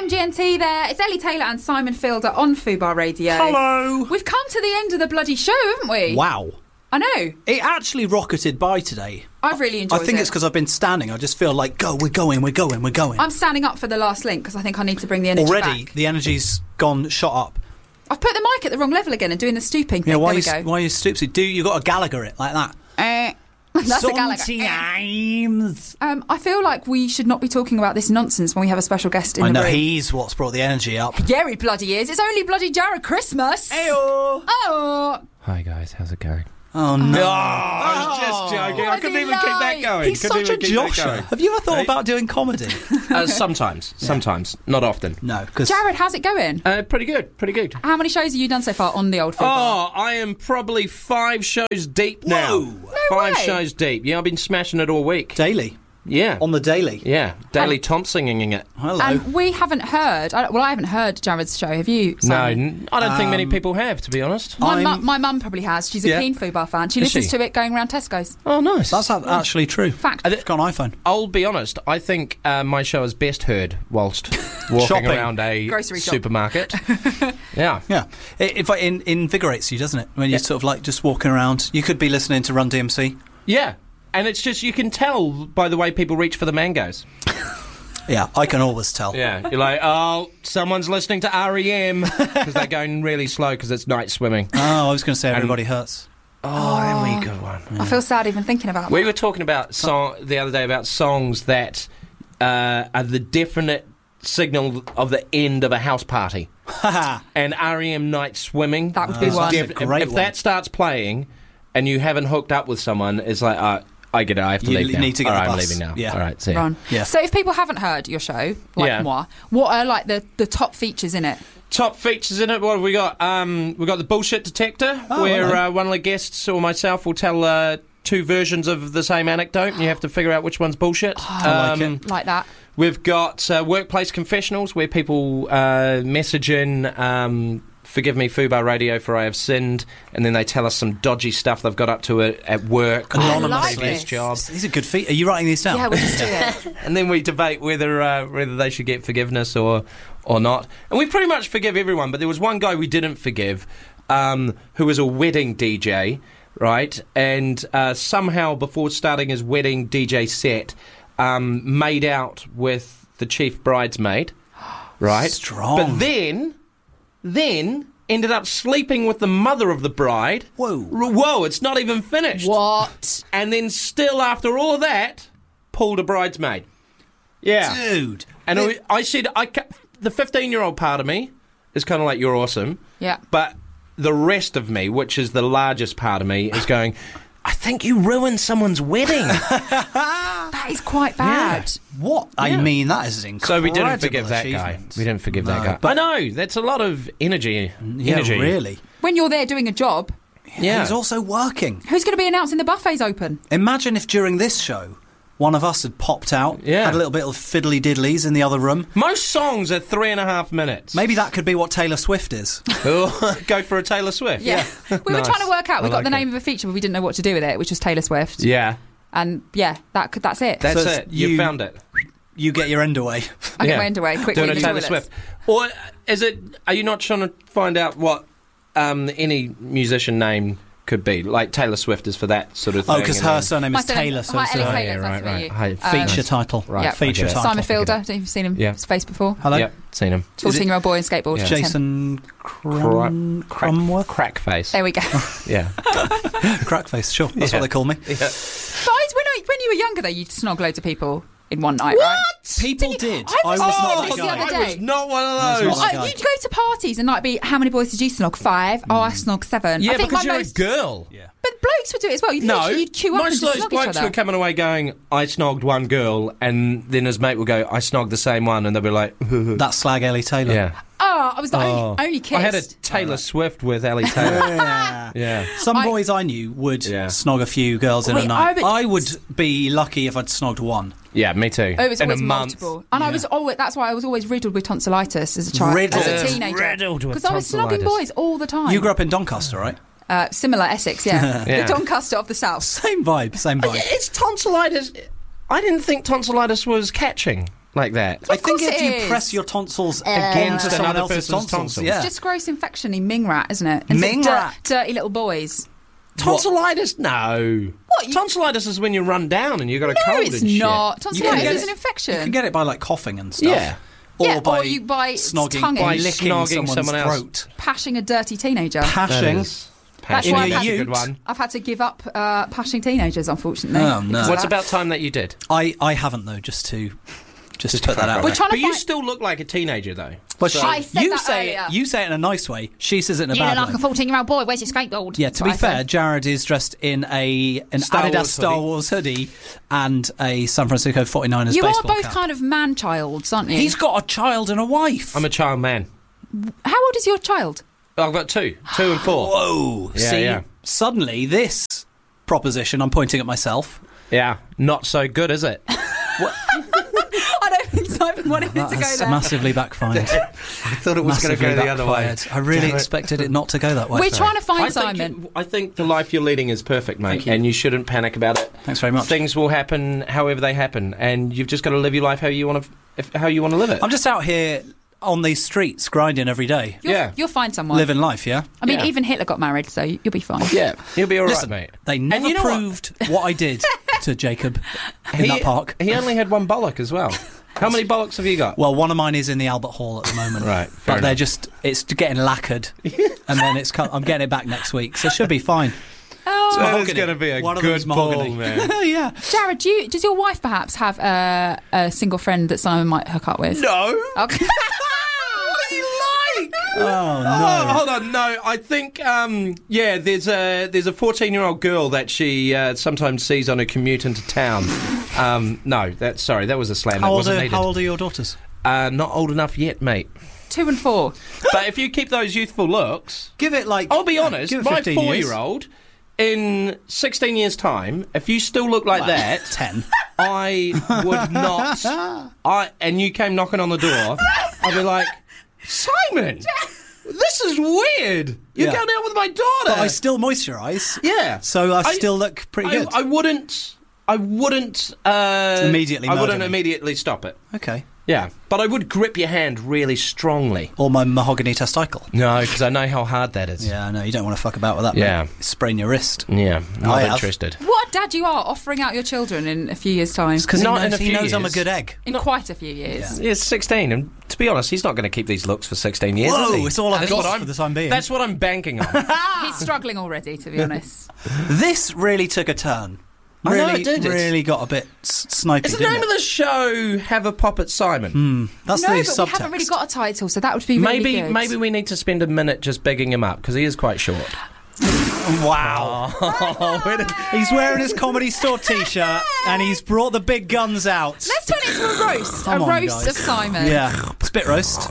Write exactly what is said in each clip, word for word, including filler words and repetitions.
M G N T there. It's Ellie Taylor and Simon Fielder on Fubar Radio. Hello. We've come to the end of the bloody show, haven't we? Wow. I know. It actually rocketed by today. I've really enjoyed it. I think it. it's because I've been standing. I just feel like, go, we're going, we're going, we're going. I'm standing up for the last link because I think I need to bring the energy Already, back. the energy's gone, shot up. I've put the mic at the wrong level again and doing the stooping thing. Yeah, why there you, we go. why you stoopsy? Do you got a Gallagher it like that? Uh, that's a Gallagher. Sometimes. Um, I feel like we should not be talking about this nonsense when we have a special guest in I the know, room. he's what's brought the energy up. Yeah, he bloody is. It's only bloody Jared Christmas. Ayo. Oh. Hi guys, how's it going? Oh, no. Oh, I was just joking. What I does couldn't he even keep that like? going. He's couldn't such a even keep that Josher. going. Have you ever thought Hey? about doing comedy? Uh, sometimes, sometimes, not often. No, because Jared, how's it going? Uh, pretty good, pretty good. How many shows have you done so far on the old football? Oh, I am probably five shows deep now. Whoa. No five way. shows deep. Yeah, I've been smashing it all week. daily. Yeah, On the daily. yeah, Daily Thompsoning it. Hello. And we haven't heard. I, well, I haven't heard Jared's show. Have you? No, Simon? n- I don't think many Um, people have, to be honest. My, I'm- mum, my mum probably has. She's a Yeah. keen Fubar fan. She Is listens she? to it going around Tesco's. Oh, nice. That's a- actually true. Fact. I've got an iPhone. I'll be honest. I think uh, my show is best heard whilst walking Shopping. around a Grocery shop. supermarket. yeah. Yeah, it, it, it invigorates you, doesn't it? When you're Yeah. sort of like just walking around. You could be listening to Run D M C. Yeah. And it's just, you can tell by the way people reach for the mangoes. Yeah, I can always tell. Yeah. You're like, oh, someone's listening to R E M because they're going really slow because it's night swimming. Oh, I was going to say Everybody Hurts. Oh, that would be a good one. I feel sad even thinking about We that. were talking about song the other day about songs that uh, are the definite signal of the end of a house party. And R E M Night Swimming. That would be Oh, one. that's a If, great if one. that starts playing and you haven't hooked up with someone, it's like, uh, I get it, I have to You leave l- now. need to get All the right, I'm bus. leaving now. Yeah. All right, see ya. Ron. Yeah. So if people haven't heard your show, like Yeah. moi, what are like the, the top features in it? Top features in it. What have we got? Um, we got the bullshit detector, Oh, where hello. uh, one of the guests or myself will tell uh, two versions of the same anecdote, and you have to figure out which one's bullshit. I like Um, it. Like that? We've got uh, workplace confessionals, where people uh, message in, um, "Forgive me, Fubar Radio, for I have sinned," and then they tell us some dodgy stuff they've got up to it at work, or I on a like previous this. job. These are good feet. Are you writing these down? Yeah, we'll just do it. And then we debate whether uh, whether they should get forgiveness or or not. And we pretty much forgive everyone, but there was one guy we didn't forgive, um, who was a wedding D J, right? And uh, somehow before starting his wedding D J set, um, made out with the chief bridesmaid, right? Strong. But then, then ended up sleeping with the mother of the bride. Whoa. R- Whoa! It's not even finished. What? And then still after all of that, pulled a bridesmaid. Yeah. Dude. And I, I said, I ca- the fifteen-year-old part of me is kind of like, you're awesome. Yeah. But the rest of me, which is the largest part of me, is going, I think you ruined someone's wedding. That is quite bad. What? I Yeah. mean, that is an incredible So we didn't forgive that guy. achievement. We didn't forgive that No, guy. but- I know, that's a lot of energy. Yeah, energy. really. When you're there doing a job, Yeah. He's also working. who's going to be announcing the buffet's open? Imagine if during this show, one of us had popped out, Yeah. had a little bit of fiddly diddlies in the other room. Most songs are three and a half minutes. Maybe that could be what Taylor Swift is. Oh, go for a Taylor Swift. Yeah. We were Nice. trying to work out. We I got like the it. name of a feature, but we didn't know what to do with it, which was Taylor Swift. Yeah. And yeah, that could, that's it. That's So it. it's- You, you- found it. You get your end away. I Yeah. get my end away quickly. Doing in a the Taylor toilets. Swift. Or is it? Are you not trying to find out what um, any musician name could be? Like Taylor Swift is for that sort of thing. Oh, because and her then- surname My is surname- Taylor, so hi, it's Ellie a Taylor, yeah, nice right, to meet right. you. Hi, Um, feature Nice. title. Right, Yeah. Feature okay. title. Simon I get Fielder. it. I don't know if you've seen him, Yeah. his face before. Hello? Yep, seen him. fourteen-year-old boy in skateboard. Yeah. Just him. Jason Cra- Crum- crack, Crumworth? crackface. There we go. Yeah. Crackface, sure. That's Yeah. what they call me. yeah. But I, when, I, when you were younger, though, you'd snog loads of people in one night, right? People Did you- did. I I was was not thinking that this the guy. other I was day. not one of I those. was not I, guy. you'd go to parties and like be, how many boys did you snog? Five. Oh, I snog seven. Yeah, I think because my you're most, a girl. Yeah. But blokes would do it as well. You'd No, literally you'd queue up most and of just those snog each blokes other. were coming away going, I snogged one girl, and then his mate would go, I snogged the same one, and they'd be like, That's Slag Ellie Taylor. yeah. Oh, I was the Oh. only, only kissed. I had a Taylor Swift with Ellie Taylor. Yeah. yeah. Some I- boys I knew would Yeah. snog a few girls in Wait, a night. I I would- would, be lucky if I'd snogged one. Yeah, me too. Oh, it was In always a month. multiple, and I Yeah. was always. That's why I was always riddled with tonsillitis as a child, Riddled. as a teenager, Riddled with because I was snogging tonsillitis. boys all the time. You grew up in Doncaster, right? uh, similar Essex, yeah, Yeah. the Doncaster of the south. Same vibe, same vibe. It's tonsillitis. I didn't think tonsillitis was catching. like that. I think course if it you is. press your tonsils Uh, against Into someone another else's person's tonsils, tonsils. yeah. It's just gross infection-y ming rat, isn't it? And Ming dirt- rat. Dirty little boys. Tonsillitis? No. What, you- Tonsillitis is when you run down and you've got a No, cold it's and shit. not. You can Tonsillitis get is it- an infection. You can get it by like coughing and stuff. Yeah. Or Yeah, by or you by snogging, tonguing. by By licking snogging someone's someone else. throat. Pashing a dirty teenager. Pashing. That's Passion. why In I've your had, a good one. I've had to give up uh, pashing teenagers, unfortunately. Oh, no. because of What's that. about time that you did? I, I haven't though, just to just, to put that out We're there. trying to But you find- still look like a teenager, though. Well, So- she- I said you that say earlier. it, you say it in a nice way. She says it in a You bad look like way. a fourteen-year-old boy. Where's your skateboard? Yeah, to That's be what I fair, said. Jared is dressed in a an Star Adidas Wars Star hoodie. Wars hoodie and a San Francisco forty-niners You are baseball both cap. kind of man-childs, aren't you? He's got a child and a wife. I'm a child man. How old is your child? I've got two. Two and four. Whoa! Yeah, See, yeah. suddenly this proposition, I'm pointing at myself. Yeah. Not so good, is it? I don't think Simon wanted it That to go has there. massively backfired. I thought it was going to Massively go the other way. backfired. I really Damn it. expected it not to go that way. We're trying to find I think, Simon. you- I think the life you're leading is perfect, mate, Thank you. and you shouldn't panic about it. Thanks very much. Things will happen however they happen, and you've just got to live your life how you want to, if, how you want to live it. I'm just out here on these streets grinding every day, You'll, yeah. you'll find someone. living life. Yeah. I mean, Yeah. even Hitler got married, so you'll be fine. Yeah, you'll be all right, Listen, mate. they never you know what? proved what? I did to Jacob in He, that park. he only had one bollock as well. How many bollocks have you got? Well, one of mine is in the Albert Hall at the moment. Right, But fair they're enough. just, it's getting lacquered. And then it's, co- I'm getting it back next week. So it should be fine. Oh, That is mahogany. going to be a One of good them's ball, mahogany. man. Yeah. Jared, do you, does your wife perhaps have a, a single friend that Simon might hook up with? No. Okay. What do you like? Oh, Oh, no. hold on, no. I think, um, yeah, there's a there's a fourteen-year-old girl that she uh, sometimes sees on her commute into town. Um, no, that sorry, that was a slam. How that old, wasn't are, needed. how old are your daughters? Uh, not old enough yet, mate. Two and four. But if you keep those youthful looks, Give it like... I'll be honest, give it my fifteen years. four-year-old, in sixteen years' time, if you still look like Well, that, ten. I would not. I and you came knocking on the door, I'd be like, Simon, this is weird. You're Yeah. going out with my daughter. But I still moisturise. yeah. So I, I- still look pretty I, good. I wouldn't. I wouldn't uh, Immediately I murder wouldn't me. immediately stop it. okay. Yeah, but I would grip your hand really strongly. Or my mahogany testicle. No, because I know how hard that is. Yeah, no, you don't want to fuck about with that, Yeah. mate. Sprain your wrist. Yeah, not I have. interested. What a dad you are, offering out your children in a few years' time. Because he Not in knows, a he few knows I'm a years. good egg. In quite a few years. Yeah, sixteen, and to be honest, he's not going to keep these looks for sixteen years. Whoa, is he? it's all I've That's got what I'm- for the time being. That's what I'm banking on. He's struggling already, to be honest. This really took a turn. I know Really, it did. It's- really got a bit s- snipey, Is the didn't name it? of the show "Have a Pop at Simon"? That's no, the but subtext. we haven't really got a title, so that would be really maybe, good. maybe we need to spend a minute just bigging him up because he is quite short. Wow. He's wearing his Comedy Store t-shirt and he's brought the big guns out. Let's turn it into a roast. Come a on, roast guys. of Simon. Yeah, spit roast.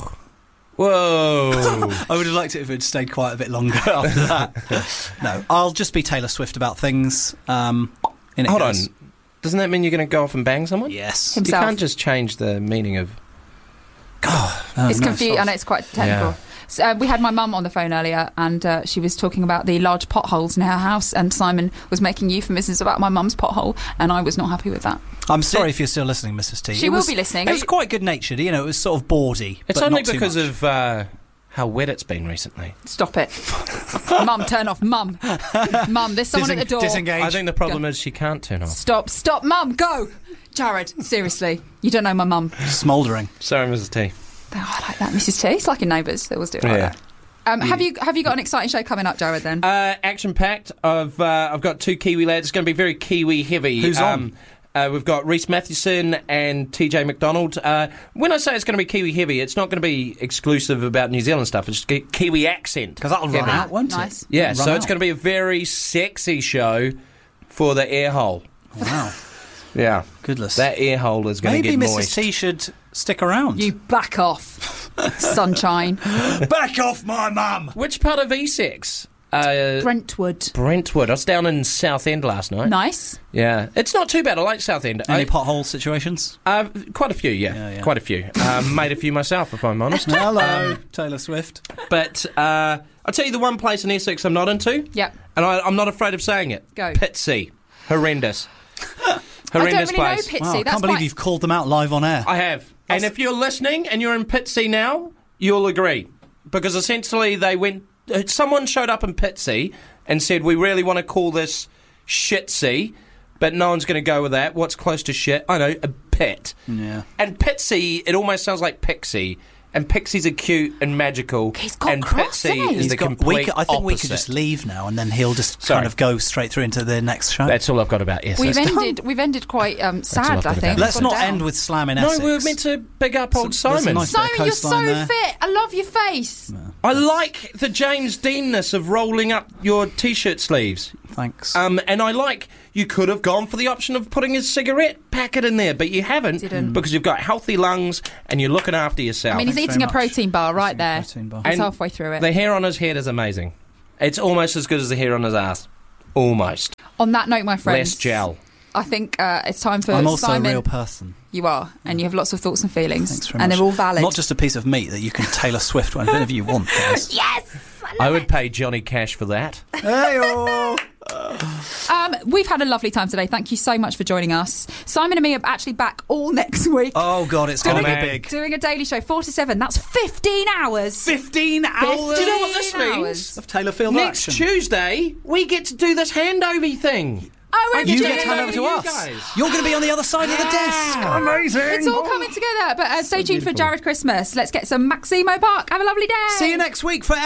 Whoa! I would have liked it if it had stayed quite a bit longer after that. No, I'll just be Taylor Swift about things. Um, in it Hold on. goes. Doesn't that mean you're going to go off and bang someone? Yes. Him- You Himself. can't just change the meaning of. Oh, It's no, confusing. I stop. know it's quite technical. Yeah. So, uh, we had my mum on the phone earlier, and uh, she was talking about the large potholes in her house, and Simon was making euphemisms about my mum's pothole, and I was not happy with that. I'm sorry if you're still listening, Missus T. She It will was- be listening. It was quite good-natured. You know, it was sort of bawdy. It's but only not too because much. of uh, how wet it's been recently. Stop it. Mum, turn off. Mum. Mum, there's someone Disen- at the door. disengage. I think the problem is she can't turn off. Stop. Stop. Mum, go. Jared, seriously. You don't know my mum. Smouldering. Sorry, Missus T. Oh, I like that, Missus T. It's like in Neighbours. They always do it like Yeah. that. Um, have you have you got an exciting show coming up, Jared, then? Uh, action packed. I've uh, I've got two Kiwi lads. It's going to be very Kiwi heavy. Who's on? Uh, we've got Reese Mathewson and T J McDonald. Uh, when I say it's going to be Kiwi heavy, it's not going to be exclusive about New Zealand stuff. It's Ki- Kiwi accent. Because that'll run heavy. out, won't Nice. it? Yeah, Run so out. it's going to be a very sexy show for the air hole. Wow. Yeah, Goodness. that air hole is going to Maybe get Missus moist. T should stick around. You back off, sunshine. back off my mum! Which part of Essex? Uh, Brentwood. Brentwood. I was down in Southend last night. Nice. Yeah, it's not too bad. I like Southend. Any I, pothole situations? uh, quite a few, yeah, Yeah, yeah. quite a few. Um, made a few myself, if I'm honest. Hello, Taylor Swift. But uh, I'll tell you the one place in Essex I'm not into, Yep. and I, I'm not afraid of saying it. Go. Pitsea. Horrendous. Horrendous I don't really place. know Pitsea. Wow, I That's can't believe quite... you've called them out live on air. I have. And if you're listening and you're in Pitsea now, you'll agree. Because essentially they went... Someone showed up in Pitsea and said, we really want to call this Shitsea, but no one's going to go with that. What's close to shit? I know, a pit. Yeah. And Pitsea, it almost sounds like Pixie. And Pixies are cute and magical. He's got and cross, Pitsea eh? is He's the got- complete we could, I think we could opposite. just leave now, and then he'll just Sorry. kind of go straight through into the next show. That's all I've got about Essex. We've ended. We've ended quite um, all sad. I've I got think. about Let's We've not gone down. end with slamming No, Essex. we were meant to big up old So- there's a Simon. nice bit of Simon, you're so coastline there. fit. I love your face. I like the James Deanness of rolling up your T-shirt sleeves. Thanks. Um, and I like, you could have gone for the option of putting a cigarette packet in there, but you haven't. Didn't. Because you've got healthy lungs and you're looking after yourself. I mean, he's Thanks eating a very much. protein bar right Eating a there. protein bar. He's And halfway through it. the hair on his head is amazing. It's almost as good as the hair on his ass. Almost. On that note, my friends, Less gel. I think uh, it's time for I'm also Simon. a real person. You are, and you have lots of thoughts and feelings, Thanks very and much. they're all valid. Not just a piece of meat that you can Taylor Swift whenever you want, guys. yes. I would pay Johnny Cash for that. Hey-oh. Um, we've had a lovely time today. Thank you so much for joining us. Simon and me are actually back all next week. Oh, God, it's going to Oh, be man. big. Doing a daily show, four to seven. That's fifteen hours. fifteen hours Do you know what this fifteen means? hours. of Taylor Field Next action. Tuesday, we get to do this handover thing. Oh, we're You doing get to hand it. over to you us. guys. You're going to be on the other side of the desk. Amazing. It's all coming together. But uh, stay tuned for beautiful. Jared Christmas. Let's get some Maximo Park. Have a lovely day. See you next week for